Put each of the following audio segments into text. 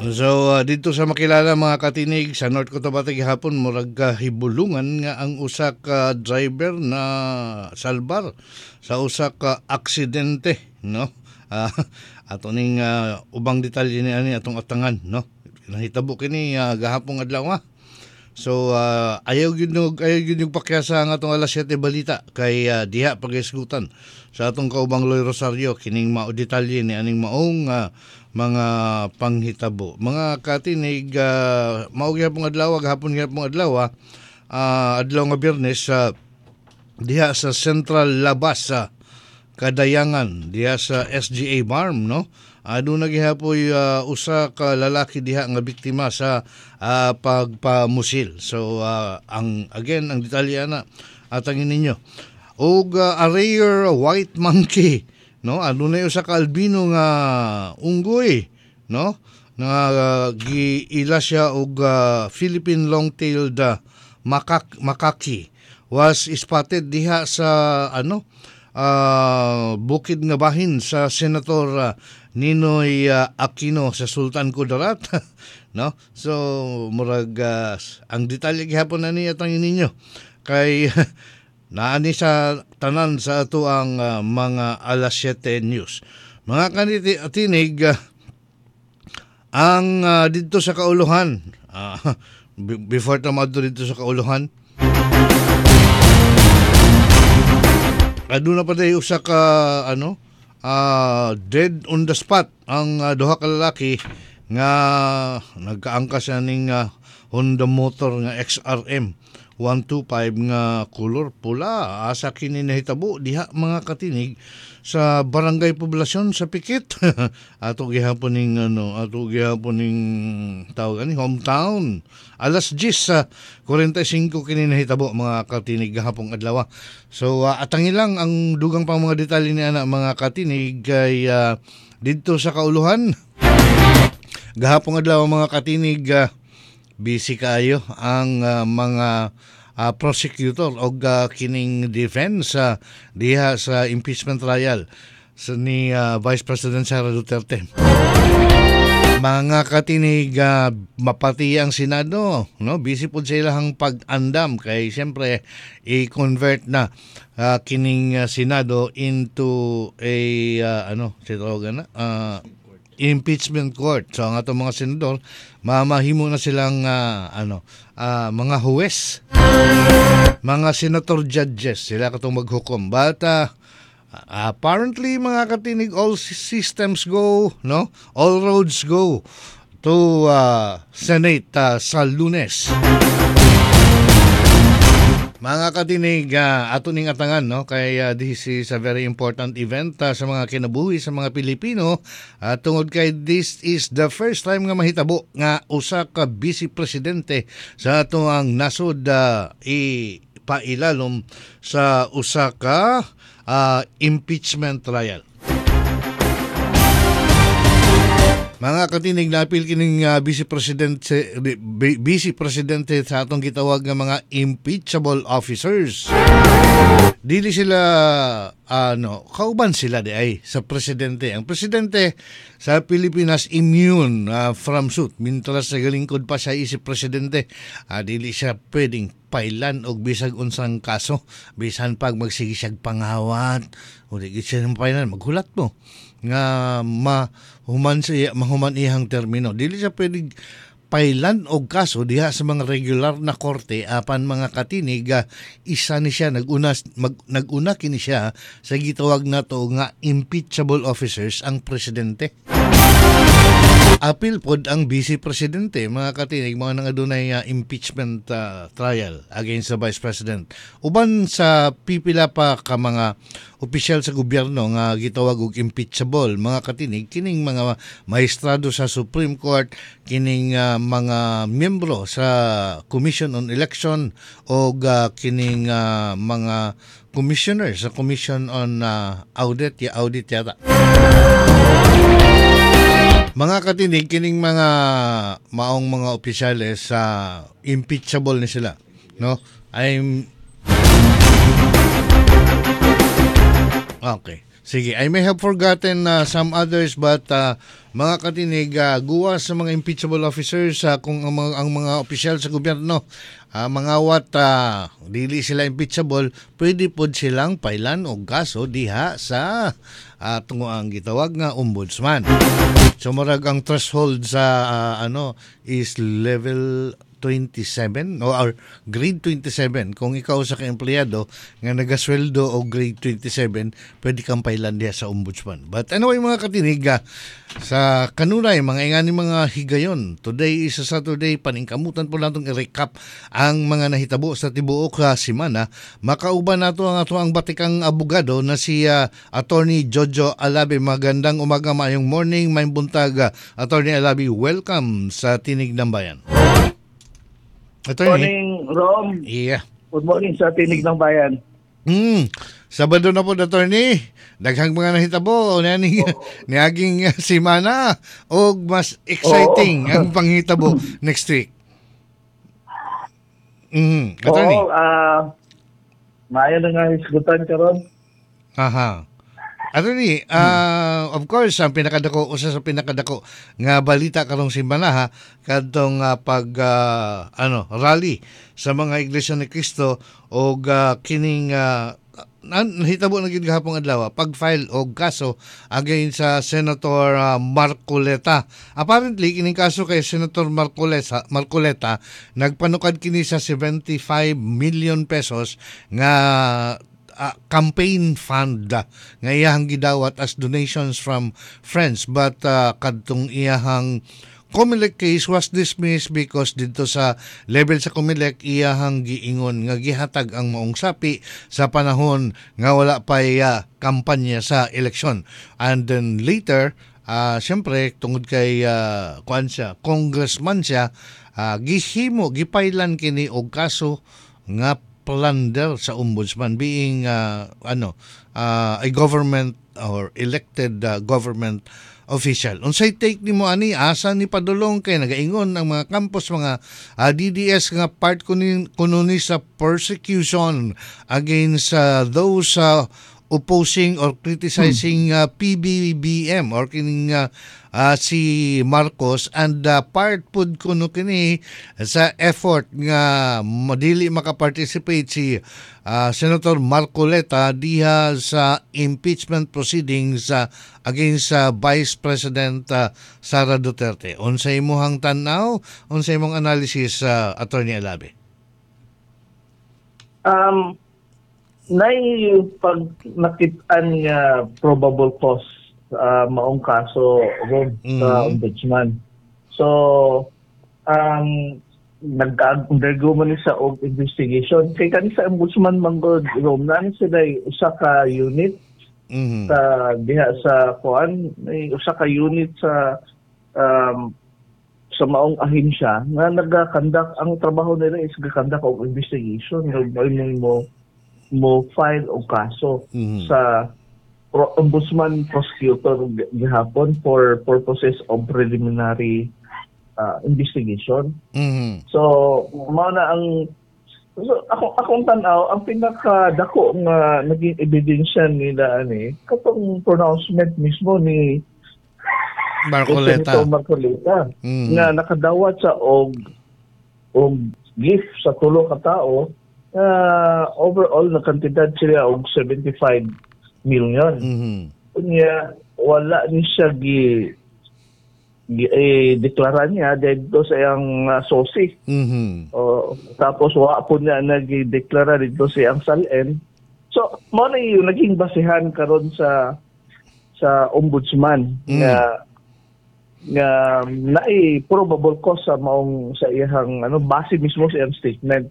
So dito sa makilala mga katinig sa North Cotabato gihapon murag hibulungan nga ang usa ka driver na salbar sa usa ka aksidente, no? Uh, ato ning ubang detalye ni ani atong atangan, no? Nahitabo kini gahapon adlaw. So ayaw gyud yung pakyasa ang atong alas 7 balita kay diha pagisgutan sa atong kaubang Loy Rosario kining mao detalye ni aning maong mga panghitabo. Mga katinig, mao gyapon adlaw gahapon gyapon adlaw adlaw nga Biyernes diha sa Central Labas sa Kadayangan diha sa SGA Farm, no? Aduna gihapoy usa ka lalaki diha nga biktima sa pagpamusil. So ang detalye na atangin ninyo. Og a rare white monkey, no? Aduna usa ka albino nga unggoy, no? Nga giila siya og Philippine long-tailed macaque was spotted diha sa bukid nga bahin sa Senator Ninoy Aquino sa Sultan Kudarat, no? So murag ang detalye gihapon na niya tangin ninyo kay naani sa tanan sa ato ang mga alas 7 news. Mga katinig, ang dito sa Kauluhan, before tamado dito sa Kauluhan, aduna pa day usa ka dead on the spot ang duha ka lalaki nga nagkaangkas ning Honda motor nga XRM 125 nga color pula. Asa kini nahitabo diha mga katinig sa barangay poblasyon sa Pikit. ato gihapon ning tawag ani hometown. Alas 10 sa 45 kini nahitabo mga katinig gahapong adlaw. So atangin lang ang dugang pang mga detalye ni ana mga katinig kay didto sa Kauluhan. Gahapong adlaw mga katinig busy kayo ang mga prosecutor o kining defense diha sa impeachment trial ni Vice President Sara Duterte. Mga katinig, mapati ang Senado, no? Busy po sa ilang pag-andam kay siyempre i-convert na kining Senado into a impeachment court. So ang atong mga senador mamahimo na silang mga huwes, mga senator judges, sila katong maghukom. But apparently mga katinig, all systems go, no? All roads go to Senate sa Lunes. Mga katinig, ato ning atangan, no? Kay this is a very important event sa mga kinabuhi sa mga Pilipino. Tungod kay this is the first time nga mahitabo nga usa ka vice presidente sa ato ang nasod ipailalom sa usa ka impeachment trial. Mga katinig, napil kining vice presidente sa atong gitawag nga mga impeachable officers. Dili sila kauban sila di ay sa presidente. Ang presidente sa Pilipinas immune from suit. Mintras sa galingkod pa siya isip presidente, dili siya pwedeng pailan og bisag unsang kaso, bisan pag magsige siya pangawat o di siya pailan, maghulat mo nga mahuman ihang termino. Dili siya pwedeng pailan og kaso diha sa mga regular na korte. Apan mga katinig, isa ni siya naguna kini siya sa gitawag nato nga impeachable officers ang presidente. Apil pod ang vice presidente mga katinig, mga nang adunay impeachment trial against the vice president. Uban sa pipila pa ka mga opisyal sa gobyerno nga gitawag og impeachable mga katinig, kining mga maestrado sa Supreme Court, kining mga miyembro sa Commission on Election o kining mga commissioner sa Commission on Audit yata. Mga katinig, kining mga maong mga opisyales impeachable ni sila, no? Okay. Sige, I may have forgotten some others but mga katinig, guwa sa mga impeachable officers kung ang mga opisyal sa gobyerno mangawat dili sila impeachable, pwede pod silang pailan og kaso diha sa tungo ang gitawag nga ombudsman. So murag ang threshold sa is level 27 or grade 27. Kung ikaw sa ka-empleyado nga nagasweldo o grade 27, pwede kang pailan diha sa ombudsman. But anyway mga katinig, sa kanunay mga ingani mga higayon, today is a Saturday, paningkamutan po natong i-recap ang mga nahitabo sa tibuok simana. Makauban nato ang ato ang batikang abogado na si Attorney Jojo Alabi. Magandang umaga, mayong morning, may buntag. Attorney Alabi, welcome sa Tinig ng Bayan. Attorney. Morning, Rom. Yeah. Good morning sa Tinig ng Bayan. Sabado na po, Attorney. Daghang mga nahitabo niaging simana o mas exciting ang panghitabo next week. Attorney. Maayo na nga hisgutan karon. Aha. Attorney, of course, ang usa sa pinakadako nga balita karong simana ha, kadtong rally sa mga Iglesia ni Cristo og kining nahitabo na gid gahapon adlaw pag-file og kaso against sa Senator Marcoleta. Apparently kining kaso kay Senator Marcoleta nagpanukad kini sa 75 million pesos nga campaign fund nga iyahang gidawat as donations from friends, but kadtong iyahang Comelec case was dismissed because dito sa level sa Comelec iyahang giingon nga gihatag ang maong sapi sa panahon nga wala pa kampanya sa eleksyon. And then later siyempre tungod kay congressman siya, gipailan kini og kaso nga plunder sa ombudsman being a government or elected government official. Unsay take nimo ani, asa ni padulong kay nagaingon ang mga campus mga DDS nga part kuno ni sa persecution against those opposing or criticizing PBBM or kining si Marcos, and part pud kuno kini sa effort nga madili makaparticipate si Senator Marcoleta diha sa impeachment proceedings against Vice President Sara Duterte. Unsay imong tan-aw, unsay imong analysis, Attorney Alabi? Pag nakitaan nga probable cause maong kaso sa ombudsman. So, nag-undergo man sa investigation. Kay kani sa ombudsman manggod, nani sila usa ka unit sa diha sa usa ka unit sa maong ahensya nga nagakandak, ang trabaho nila is gakandak og investigation mo file o kaso sa ombudsman prosecutor gihapon for purposes of preliminary investigation. So mao na ang akong tan-aw, ang pinakadako nga naging ebidensya nila katong pronouncement mismo ni Marcoleta nga nakadawat sa og gift sa tulo ka tawo. Overall na kantidad sila og 75 million. Kunya wala ni siya deklara niya dito sa iyang sosi. Tapos wa po niya nagdeklara dito sa iyang SALN. So mo na yung naging basihan karon sa ombudsman nga probable cause sa maong sa iyang base mismo sa iyang statement.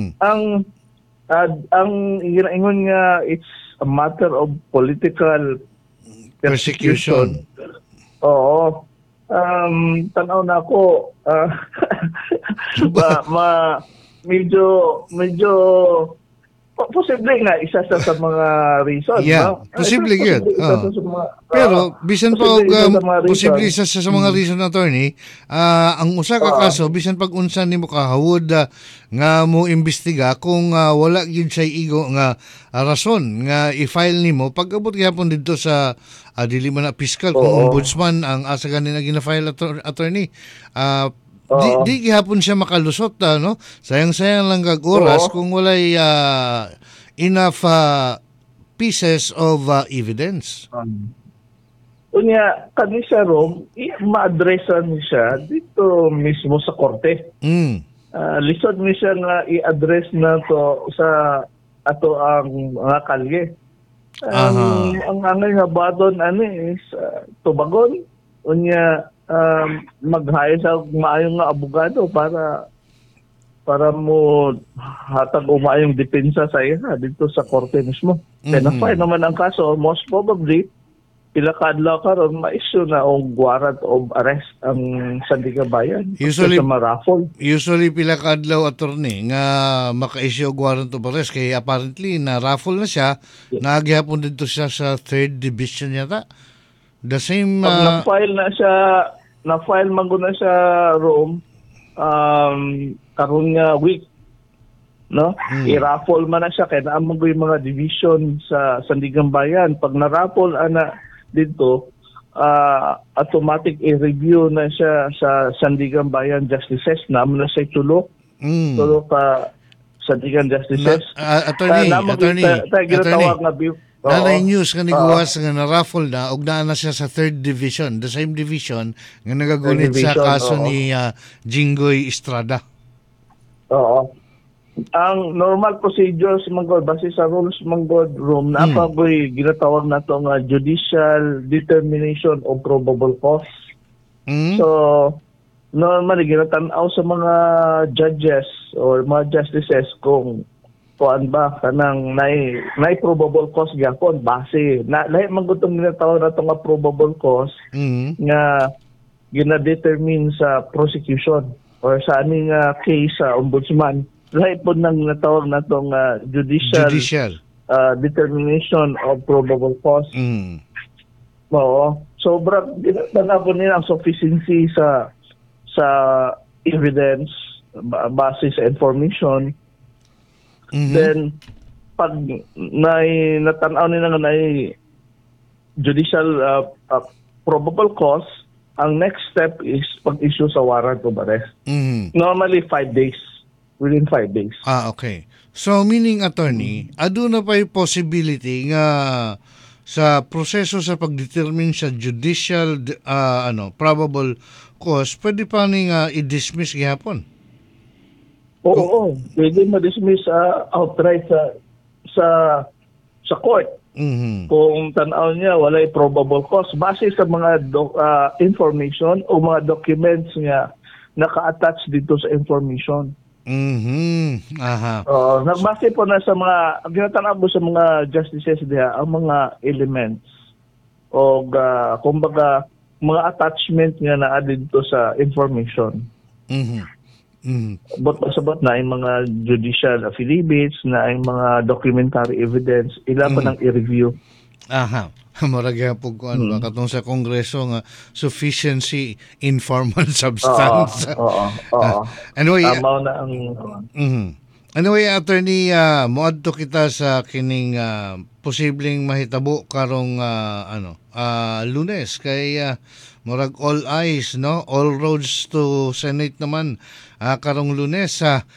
Ang ingon nga it's a matter of political persecution. Oo. Tanaw na ako medyo posible nga isa sa mga reason, Yeah, no? posible yun. Isa sa mga, Pero bisan pa og isa sa mga reason. posible sa mga reason, attorney, ang usa ka kaso bisan pag unsa nimo kahawod nga mo imbestiga kung wala gyud say igo nga rason nga i-file nimo pag-abot gyapon didto sa dili man na fiscal kung ombudsman ang asa ganina gina-file attorney. Di gihapon siya makalusot no. Sayang-sayang lang kag oras kung walay enough pieces of evidence. Unya, kani siya rom, ma-addressan siya dito mismo sa korte. Lisod ni siya nga i-address na to sa ato ang mga kalye. Ang angay nga badon is tubagon. Unya, mag-hire sa maayong nga abogado para mo hatag o maayong depensa sa iya dito sa korte mismo. Kaya na-file naman ang kaso, most probably, pila kadlaw karon ma-issue na og warrant of arrest ang Sandigan Bayan Usually sa ma-raffle. Usually pila ka adlaw attorney nga maka-issue og warrant of arrest kay apparently na raffle na siya, nagihapon dito siya sa 3rd division yata. The same Pag na-file man gud na siya Rome karon nga week, no? I-raffle man na siya kay naa man yung mga division sa Sandigan Bayan. Pag na-raffle ana dito, automatic i-review na siya sa Sandigan Bayan Justices. Naman na siya tulo ka Sandigan Justices. Attorney, ginatawag nga nanay news nga niguwas nga na-raffle na og naa na siya sa 3rd division, the same division nga nagagunit sa kaso ni Jinggoy Estrada. Oo. Ang normal procedures manggod base sa rules manggod room na pagoy ginatawag nato nga judicial determination of probable cause. So normally ginatan-aw sa mga judges or mga justices kung kuan ba kanang nay probable cause gyapon base na lahi manggod tong ginatawag nato nga probable cause nga gina-determine sa prosecution or sa aning case sa ombudsman. Lahat po nang natawag na itong judicial determination of probable cause. Oo. Sobrang ginatanapo nila ang sufficiency sa evidence base sa information. Then, pag natanaw nila nga judicial probable cause, ang next step is pag-issue sa warrant of arrest. Normally, 5 days. Within 5 days. Okay. So, meaning, attorney, aduna pa yung possibility nga sa proseso sa pag-determine sa judicial probable cause, pwede pa ni i-dismiss gihapon? Oo. Pwede ma-dismiss outright sa court. Kung tanaw niya, walay probable cause. Base sa mga information o mga documents niya naka-attach dito sa information. Nagbase po na sa mga ginatanaw sa mga justices diha ang mga elements o kumbaga mga attachment nga naa dito sa information. Sabot na yung mga judicial affidavits na yung mga documentary evidence ila pa nang i-review. Maragya po ko katong sa Kongreso nga sufficiency informal substance. Anyway, anyway, attorney, moadto kita sa kining posibleng mahitabo karong Lunes kay murag all eyes, no? All roads to Senate naman karong Lunes.